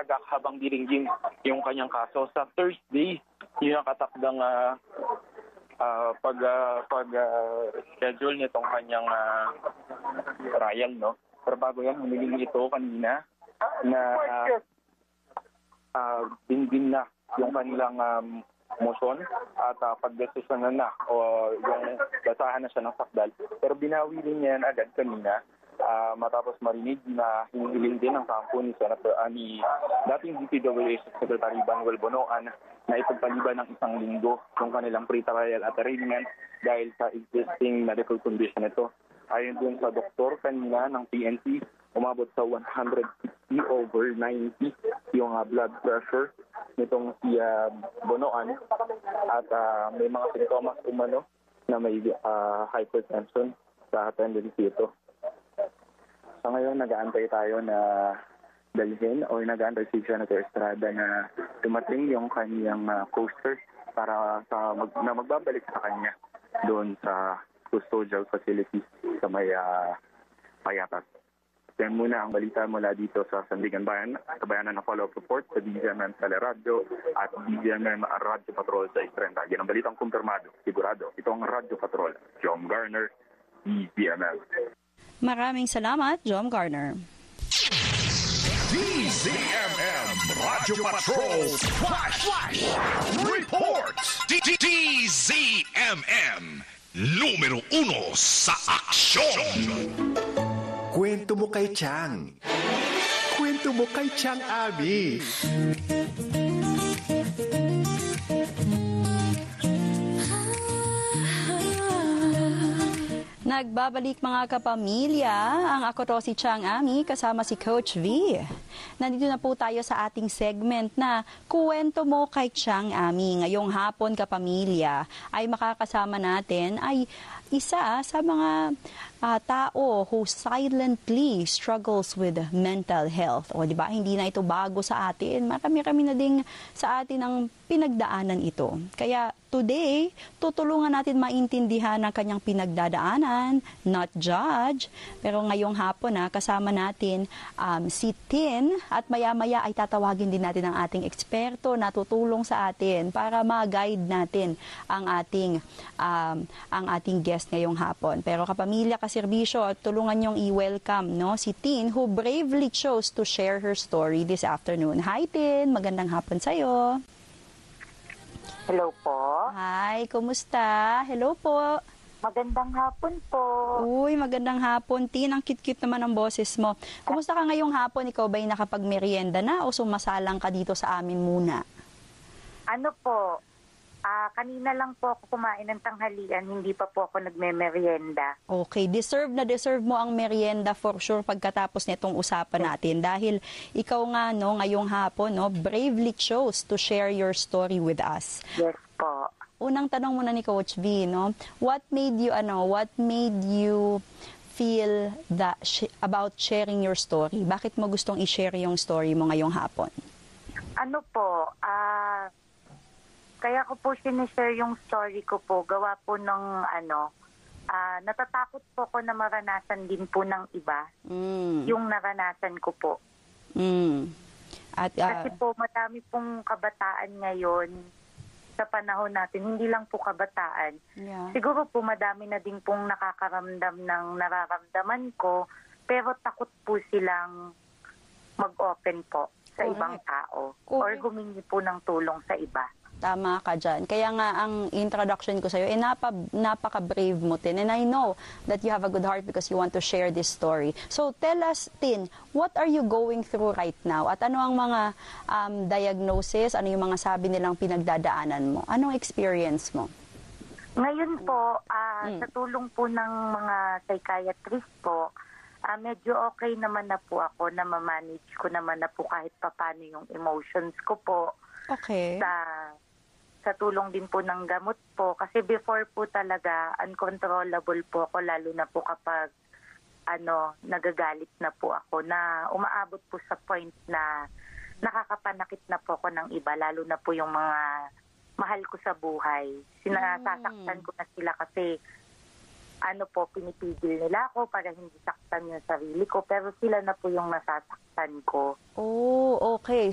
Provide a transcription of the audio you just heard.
tagak habang diringgin yung kanyang kaso. Sa Thursday, yung nakatakdang schedule nitong kanyang trial, no? Pero bago yan, humiling ito kanina na din na yung kanilang motion at pagdesisyonan na o yung basahan na siya ng sakdal. Pero binawi rin yan agad kanina matapos marinig na hinihiling din ng kampo ni Senator dating DPWH Secretary Manuel Bonoan na ipagpaliban ng 1 linggo yung kanilang pre-trial at arraignment dahil sa existing medical condition ito. Ayon din sa doktor kanina ng PNP, umabot sa 160/90 yung blood pressure nitong si Bonoan at may mga sintomas umano na may hypertension sa tendency ito. So ngayon, nag-aantay tayo na dalhin o nag-aantay si Senator Estrada na dumating yung kanyang coaster para na magbabalik sa kanya doon sa custodial facility sa may Payatas. Yan muna ang balita mula dito sa Sandigan Bayan. Kabayanan ng follow-up report sa DZMM Teleradyo at DZMM Radyo Patrol sa 30. Yan ang balitang kumpirmado, sigurado. Ito ang Radyo Patrol. Jom Garner, DZMM. Maraming salamat, Jom Garner. DZMM Radyo Patrol Flash Reports. DZMM Numero 1 sa aksyon. Kwento mo kay Chang. Kwento mo kay Chang Ami. Nagbabalik mga kapamilya, ang ako to si Chang Ami kasama si Coach V. Nandito na po tayo sa ating segment na Kuwento Mo Kay Chang Ami. Ngayong hapon kapamilya ay makakasama natin ay isa sa mga tao who silently struggles with mental health. O di ba, hindi na ito bago sa atin. Marami-rami na ding sa atin ang pinagdaanan ito. Kaya today, tutulungan natin maintindihan ang kanyang pinagdadaanan, not judge. Pero ngayong hapon kasama natin si Tin at maya-maya ay tatawagin din natin ang ating eksperto na tutulong sa atin para ma-guide natin ang ating guest ngayong hapon. Pero kapamilya, kaserbisyo, tulungan niyong i-welcome si Tin who bravely chose to share her story this afternoon. Hi Tin, magandang hapon sa'yo. Hello po. Hi, kumusta? Hello po. Magandang hapon po. Uy, magandang hapon, Tin. Ang cute-cute naman ang boses mo. Kumusta ka ngayong hapon? Ikaw ba'y nakapag-merienda na o sumasalang ka dito sa amin muna? Ano po, kanina lang po ako kumain ng tanghalian, hindi pa po ako nagme-merienda. Okay, deserve na deserve mo ang merienda for sure pagkatapos nitong usapan natin. Dahil ikaw nga ngayong hapon bravely chose to share your story with us. Yes po. Unang tanong muna ni Coach V, what made you feel about sharing your story? Bakit mo gustong i-share yung story mo ngayong hapon? Ano po, kaya ko po sinishare yung story ko po, gawa po ng natatakot po ko na maranasan din po ng iba, yung naranasan ko po. At, kasi po madami pong kabataan ngayon, sa panahon natin, hindi lang po kabataan. Yeah. Siguro po madami na din pong nakakaramdam ng nararamdaman ko, pero takot po silang mag-open po sa ibang tao or gumingi po ng tulong sa iba. Tama ka dyan. Kaya nga ang introduction ko sa'yo, napaka-brave mo, Tin. And I know that you have a good heart because you want to share this story. So tell us, Tin, what are you going through right now? At ano ang mga diagnosis, ano yung mga sabi nilang pinagdadaanan mo? Anong experience mo? Ngayon po, sa tulong po ng mga psychiatrist po, medyo okay naman na po ako na ma-manage ko naman na po kahit papano yung emotions ko po. Okay. Sa tulong din po ng gamot po. Kasi before po talaga, uncontrollable po ako, lalo na po kapag nagagalit na po ako, na umaabot po sa point na nakakapanakit na po ako ng iba, lalo na po yung mga mahal ko sa buhay. Sinasasaktan ko na sila kasi pinipigil nila ako para hindi saktan yung sarili ko, pero sila na po yung nasasaktan ko. Oh, okay.